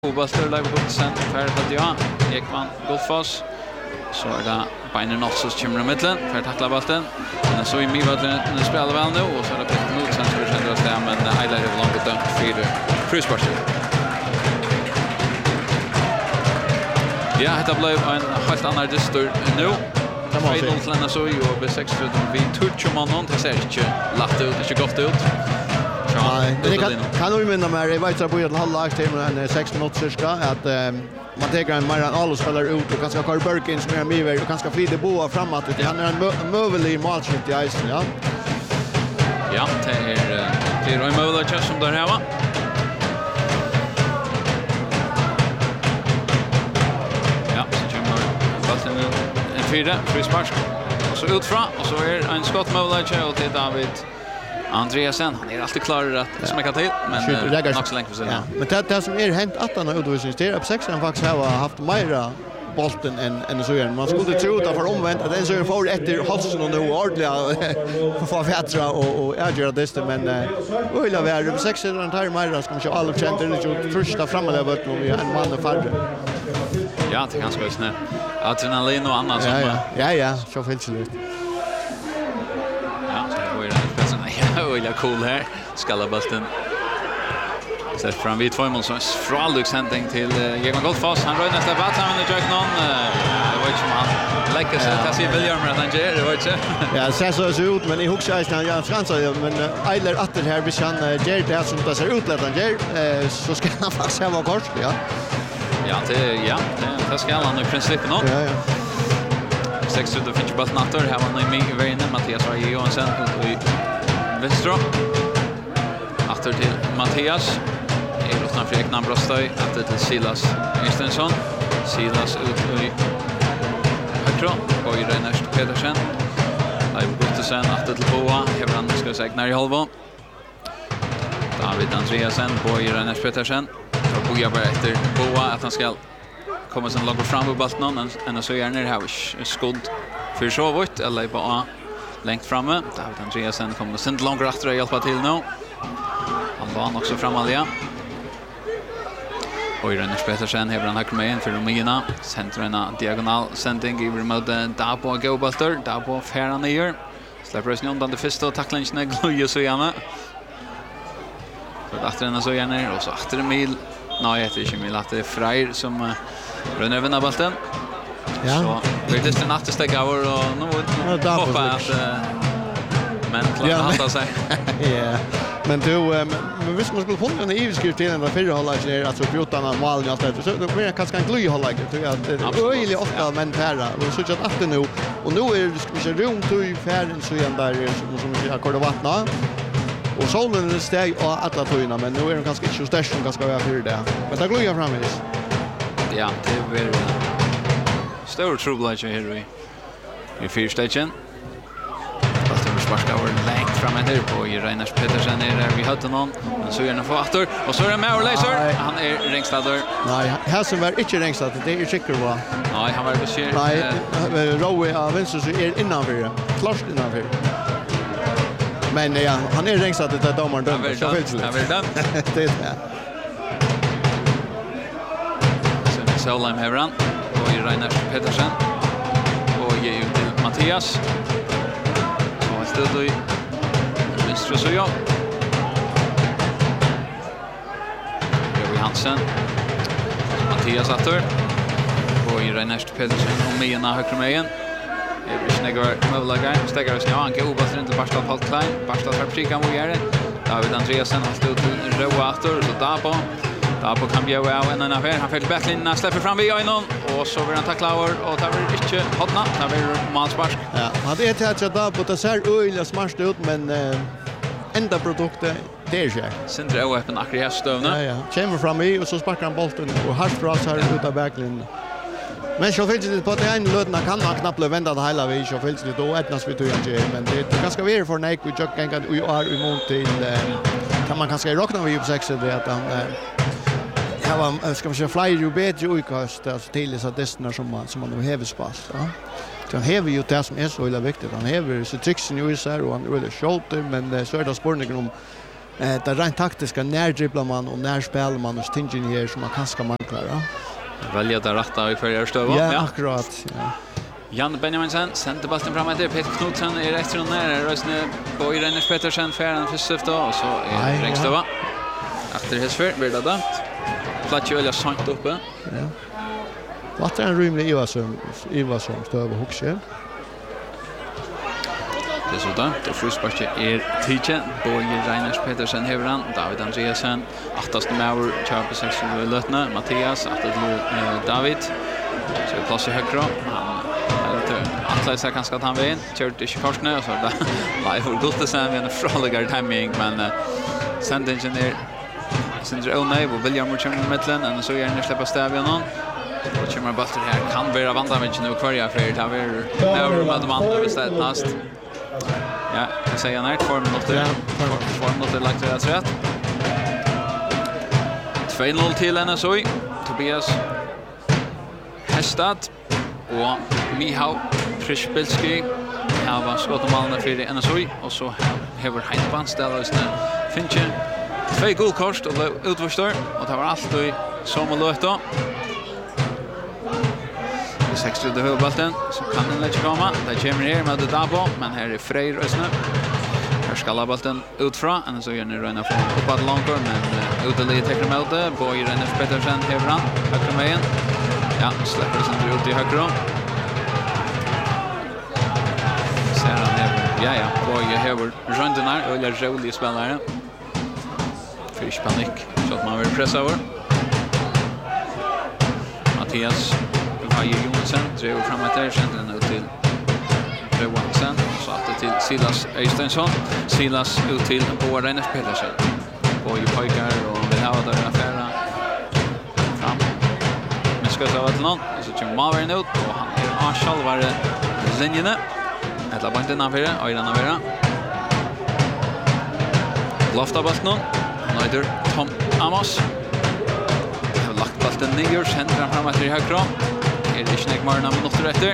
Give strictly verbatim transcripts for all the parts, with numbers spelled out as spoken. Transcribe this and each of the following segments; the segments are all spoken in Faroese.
Obalster Live Godsen för ja, Ekman Goldfoss. Så är det Beiner Notsos kommer i mitten för tackla bollen. Men så i Mivallen spelar väl nu och så är det Peter Knudsen som försöker att stämma men highlight är långt dömt för Frysborg. Ja, det blev en helt annan distur nu. Final så ju över sex för vi touch man någon det ser inte lätt ut, det är gott ut. Nej, det kan kan ju minna mer. Jag vet att på ett halvlag till en sex minuter cirka att man tar en mer än alla spelar ut och kanske Carl Burkins som är med och kanske Fride Boa framåt. Det han är en möjlig målskytt i isen, ja. Ja, det är det är en möjlig chans som där hemma. Ja, så kommer bollen en fyra, frispark. Och så utfra och så är en skottmöjlighet till David Andreasen, han är alltid klar att smäcka till, men nog så länge för sig. Ja, men det, det som är hänt att han har utvisningstid, på sex han faktiskt har haft mera bollen än, än så igen. Man skulle tro att för omvänt att den så får efter halsen och nu ordentliga för förbättra och, och ägera det, men uh, vill jag vara på sex eller en tar mera ska man köra alla center det första framåt bort och en man och färre. Ja, det kan ska snä. Adrenalin och annat som. Ja, ja, ja, ja, så fint så det. Öliga cool här. Skallabasten. Sett fram vid två mål som Fralux hämtning till Ekman Goldfoss. Han rör nästa batt han med Jack någon. Det var inte som han läcker sig till sig William att han ger det var inte. Ja, det ser så ut men i huxar han Jan Fransson men Eiler Atter här vi kan ger det som det ser ut att han ger så ska han faktiskt ha kort, ja. Ja, det ja, det ska han i princip nå. Ja, ja. sex ut och finns bara natter här var ni med inne Mattias var ju och sen Västra. Åter till Mattias. Är utan Fredrik Nambrostöj. Åter till Silas Estensson. Silas ut i högra. Och i Reiners Petersen. Live Gottesen. Åter till Boa. Hever ska jag säga när i halva. David Andreasen. Boa i Reiners Petersen. Och Boa bara efter Boa att han ska komma sen långt fram på bollen. Än så gärna det här skott för så vitt. Eller bara längt framme. David Andreasen kommer sen långt efter att hjälpa till nu. Han var också framåt. Och Reiners Petersen har han hakat med in för Romina. Centrarna diagonal sändning över mot Dabo Gobalster. Dabo färra ner. Släpper sig undan det första tacklingen glöjer så gärna. Så efter den så gärna och så efter mil. Nej, det är inte mil att det är Freir som rör över den bollen. Ja. Så det är det nästa steg över och nu hoppas att men klarar hålla sig. Ja. Men du men visst man skulle få en evigskrift till den förra halvlek är alltså fjorton mål och allt det så det blir kanske en glöj halvlek tror jag att det är öjligt ofta men färra och så att efter nu och nu är det ska vi runt till färden så igen där som som vi har kort vattna. Och solen är steg och alla tojarna men nu är det ganska inte så störst som ganska vara för det. Men det glöjer framåt. Ja, det är stor trouble här i i fyrstagen. Fast det sparkar över längt fram här på i Reiners Petersen är där vi hade någon men så är det för åter och så är det Maurlaser han är ringstader. Nej, här som var inte ringstad det är säkert va. Nej, han var besyr. Nej, Rowe av vänster så är innanför. Klart innanför. Men ja, han är ringstad det domaren dömde så vill det. Det är det. Sen Solheim Heveran och i Reiners Petersen och ger ut till Mattias. Så stöd i vänster så ja. Joey Hansen. Mattias åter. Och i Reiners Petersen och Mena högra med igen. Det blir snägare möjliga. Stägare snö han går bara inte Barstad Paul Klein. Barstad har pricka mot göra. David Andreasen har stått till Roa åter så där på. Där på kan bjöa av en affär. Han fäller backlinjen, släpper fram vid Öjnon och så vill han tackla över och där blir inte hotna. Där blir Malspark. Ja, han är till att där på det ser öjligt smart ut men äh, enda produkten det är ju. Sen drar öppen akkurat stövna. Ja ja. Kommer fram i och så sparkar han bollen och har fras här ut av backlinjen. Men så finns det på det en lödna kan han knappt vända det hela vi så finns det då ettnas vi tror jag men det är ganska väl för Nike vi jag kan vi är emot till kan man kanske rockna vi på sex det att han här var ska man säga fly you bet you kast alltså till så destnar som man som man behöver spas ja. Så han häver ju det som är så illa viktigt han häver så trixen ju så här och han är väldigt shoulder men så är det spårningen om Eh det rent taktiska när dribblar man och när spelar man och stingen här som man kanske manglar. Ja. Välja det rätta i för stöv. Ja, ja, akkurat. Ja. Jan Benjaminsen sänder bollen framåt till Peter Knudsen i extra när Rösne på Irene Petersen färden för syfte och så är Räckstova. Efter Hesfer blir det dömt. Plats ju sant uppe. Ja. Vad är en rymlig Iva som Iva som stöv och huxer. Det så där. Det frispark är Tichen, Boje Reiners Petersen Hevran, David Andreasen, åttaste Mauer, Charles sex Lötne, Mattias, åtta David. Så är plats i högra. Atlas så kanske att han vinner. Kört i korsne och så där. Live för gott sen med en fraligar timing men uh, sendingen är Sindre Onay och William Murcham i mitten och så gärna släppa stäv igen. Och kommer Buster här kan vara vanda men nu kvar jag för det har vi med de andra istället näst. Ja, jag säger när två minuter. två minuter lagt det rätt. två noll till N S O. Tobias Hestad och Mihau Frischbilski här var skottemalna för N S O och så har Heinband ställt Finchen två gulkort och utförstor och det var allt i som låt då. Det sextio:e huvudbollen så kan den lägga komma. Det kommer här med det Dabo men här är Freyr Ösne. Här ska bollen utfra och så gör ni röna från uppåt långt men utelige täcker med det. Boje Reiners Petersen Hevran högra med igen. Ja, släpper sen ut i högra. Ja, ja. Boje Hever rundenar eller rolig spelare. Fish panik. Så att man vill pressa över. Mattias Vaje Jonsen drev framåt där sen nu till Johansson så att det till Silas Eistensson. Silas ut till Boje Reiners Petersen. Boje pojkar och vill ha där affären fram. Men ska ta åt någon så kommer Malvern ut och han är av själva linjerna. Ett labant innan fyra, Ayran Avera. Lofta bollen. Nøyder Tom Amos. Har lagt bollen ner, sender han fram etter i høyre. Er det ikke marna minutter etter.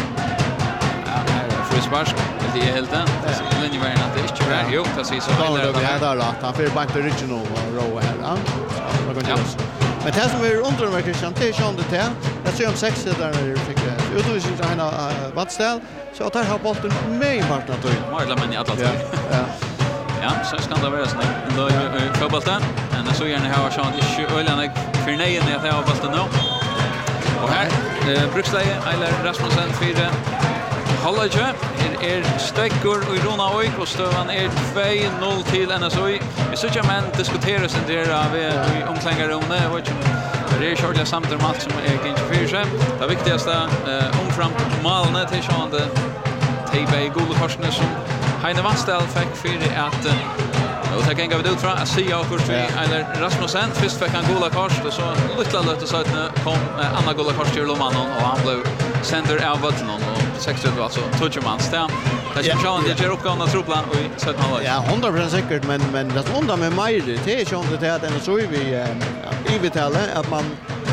Ja, her er frispark. Det er helt den. Linjeveien at det ikke er. Jo, det sier så. Ja, det er det rett. Han fyrer bank til ryggen og roe her. Ja. Men det som er under med Christian, det er ikke andre til. Jeg ser om seks der når fikk utvisning til henne Vattsdal. Så att här har bollen med i marknaden då. Marla men i alla fall. Ja. Ja, så ska det vara sån. Då får bollen. Men så gärna har chans inte öllarna för nejen när jag har bollen nu. Och här Bruksläge eller Rasmussen fyra. Hallage. Här är Stekkor och Rona Oik och stövan är två noll till N S O. Vi så man diskuterar sen där av omklädningsrummet och det är shortly samtidigt match som är inte för sig. Det viktigaste eh omfram målne till sjönde T B Gulkorsen som Heine Vansdal fick för att och ta gänga ut från att se och först eller Rasmussen först fick han gola kort och så lite lätt så att kom Anna gola kort till Lomanon och han blev center av bollen och sextiotvå alltså touchman stäm. Det är ju sjön det ger uppgåvan att tropla och sätta mål. Ja, hundra procent säkert men men det onda med mig det är ju inte det att den så vi i vitala att man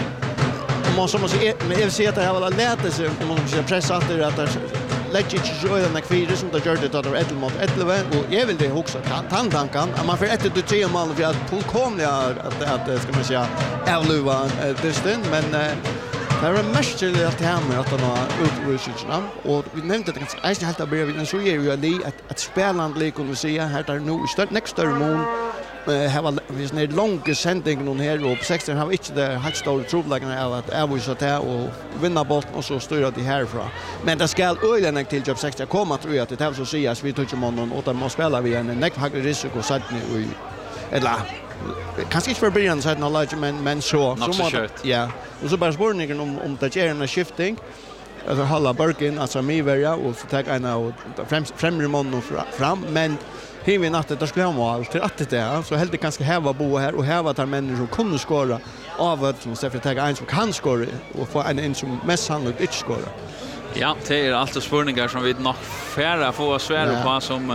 man som måste med F C att det har lärt sig om man ska pressa att det att lägga inte så öarna kvider som det gör det att ett mot elva och jag vill det också tantankan att man för ett till tre mål för att fullkomliga att att ska man säga avluva distan men det är mest till att hemma att ha utrustningarna och vi nämnde det ganska är helt att börja vi så är ju att att spelarna lik kunde se här där nu start next door moon have vi sned långa sändningen någon här och på sexton har inte det helt stora trubbelagen av att avvisa det och vinna bollen och så styra det härifrån. Men det ska ölen till jobb sexton komma tror jag att det har så sägas vi touchar man och då måste spela vi en neck högre risiko så att ni eller kanske inte för början så att knowledge men men så så måste ja och så bara spårningen om om det är en skifting alltså hålla Birkin alltså Miveria och så ta en och främre man fram men Hur vi natten där skulle ha mål till att det så helt det ganska häva bo här och häva tar människor som kunde skåra av att som Stefan tar en som kan skåra och få en in som mest sannolikt inte skåra. Ja, det är alltid spårningar som vi nog färra få svära på som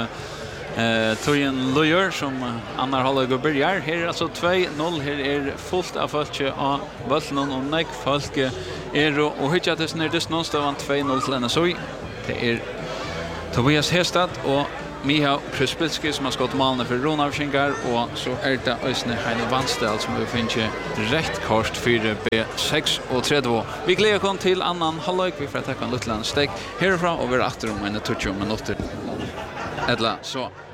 eh Tojen Lawyer som andra halvlek börjar. Här är alltså två noll här är fullt av folk av bollen och näck folk är och hittar det när det någonstans två noll till N S O. Det är Tobias Hestad och Miha Prispilski som har skott målene for Ronavskingar, og så er det Øysne Heine Vandstel som vi finner rett kort for B seks og tre. Vi gleder oss til annan halvøyk, vi får takke en liten stek herfra, og vi er etter om en tjueto minutter. Edla, så